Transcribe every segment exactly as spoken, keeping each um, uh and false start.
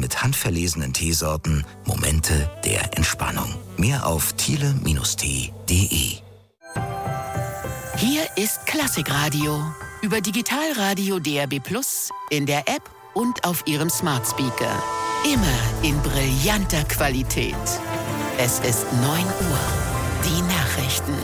mit handverlesenen Teesorten Momente der Entspannung. Mehr auf thiele Bindestrich tee punkt de. Hier ist Klassikradio über Digitalradio D A B plus, in der App und auf Ihrem Smart Speaker. Immer in brillanter Qualität. Es ist neun Uhr. Die Nachrichten.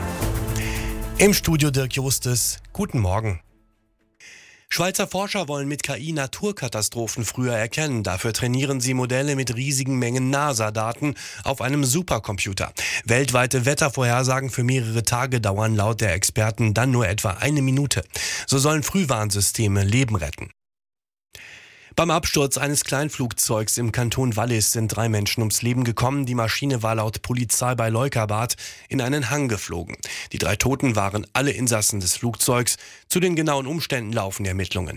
Im Studio Dirk Justes. Guten Morgen. Schweizer Forscher wollen mit K I Naturkatastrophen früher erkennen. Dafür trainieren sie Modelle mit riesigen Mengen NASA-Daten auf einem Supercomputer. Weltweite Wettervorhersagen für mehrere Tage dauern laut der Experten dann nur etwa eine Minute. So sollen Frühwarnsysteme Leben retten. Beim Absturz eines Kleinflugzeugs im Kanton Wallis sind drei Menschen ums Leben gekommen. Die Maschine war laut Polizei bei Leukabad in einen Hang geflogen. Die drei Toten waren alle Insassen des Flugzeugs. Zu den genauen Umständen laufen Ermittlungen.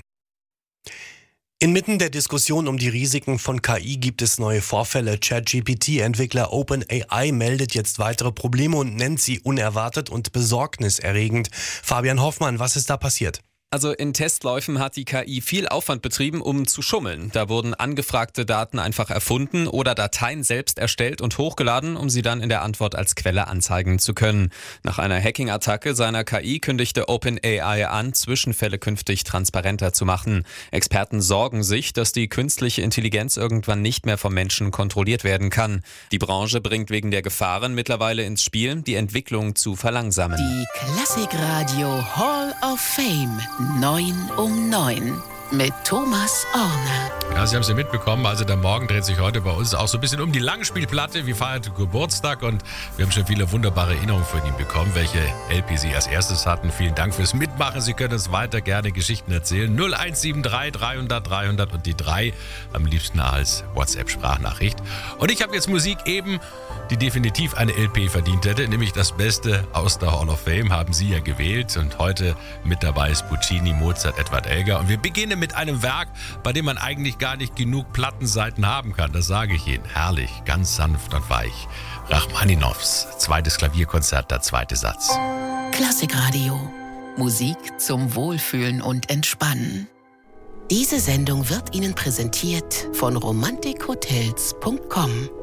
Inmitten der Diskussion um die Risiken von K I gibt es neue Vorfälle. ChatGPT-Entwickler OpenAI meldet jetzt weitere Probleme und nennt sie unerwartet und besorgniserregend. Fabian Hoffmann, was ist da passiert? Also in Testläufen hat die K I viel Aufwand betrieben, um zu schummeln. Da wurden angefragte Daten einfach erfunden oder Dateien selbst erstellt und hochgeladen, um sie dann in der Antwort als Quelle anzeigen zu können. Nach einer Hacking-Attacke seiner K I kündigte OpenAI an, Zwischenfälle künftig transparenter zu machen. Experten sorgen sich, dass die künstliche Intelligenz irgendwann nicht mehr vom Menschen kontrolliert werden kann. Die Branche bringt wegen der Gefahren mittlerweile ins Spiel, die Entwicklung zu verlangsamen. Die Klassikradio Hall of Fame. neun um neun mit Thomas Orner. Ja, Sie haben es ja mitbekommen, also der Morgen dreht sich heute bei uns auch so ein bisschen um die Langspielplatte. Wir feiern Geburtstag und wir haben schon viele wunderbare Erinnerungen von ihm bekommen, welche L P Sie als erstes hatten. Vielen Dank fürs Mitmachen. Sie können uns weiter gerne Geschichten erzählen. null eins sieben drei dreihundert dreihundert und die drei am liebsten als WhatsApp-Sprachnachricht. Und ich habe jetzt Musik eben, die definitiv eine L P verdient hätte, nämlich das Beste aus der Hall of Fame haben Sie ja gewählt. Und heute mit dabei ist Puccini, Mozart, Edward Elgar. Und wir beginnen mit einem Werk, bei dem man eigentlich gar nicht genug Plattenseiten haben kann. Das sage ich Ihnen. Herrlich, ganz sanft und weich. Rachmaninows zweites Klavierkonzert, der zweite Satz. Klassikradio. Musik zum Wohlfühlen und Entspannen. Diese Sendung wird Ihnen präsentiert von romantik hotels punkt com.